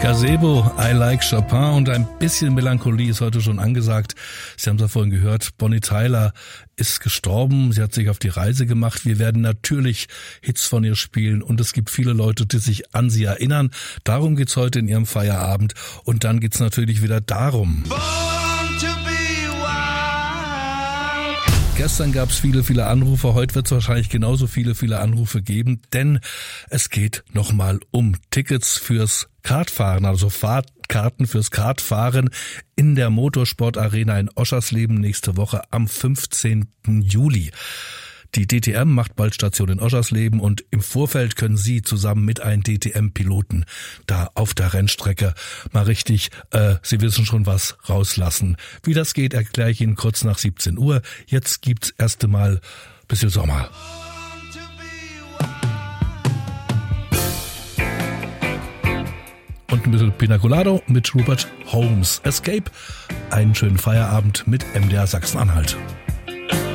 Gazebo, I Like Chopin, und ein bisschen Melancholie ist heute schon angesagt. Sie haben es ja vorhin gehört, Bonnie Tyler ist gestorben, sie hat sich auf die Reise gemacht. Wir werden natürlich Hits von ihr spielen und es gibt viele Leute, die sich an sie erinnern. Darum geht's heute in ihrem Feierabend und dann geht's natürlich wieder darum. Gestern gab es viele Anrufe, heute wird es wahrscheinlich genauso viele Anrufe geben, denn es geht nochmal um Tickets fürs Kartfahren, also Fahrkarten fürs Kartfahren in der Motorsportarena in Oschersleben nächste Woche am 15. Juli. Die DTM macht bald Station in Oschersleben und im Vorfeld können Sie zusammen mit einem DTM-Piloten da auf der Rennstrecke mal richtig, Sie wissen schon was, rauslassen. Wie das geht, erkläre ich Ihnen kurz nach 17 Uhr. Jetzt gibt's erst einmal ein bisschen Sommer. Und ein bisschen Pina Colada mit Rupert Holmes. Escape. Einen schönen Feierabend mit MDR Sachsen-Anhalt.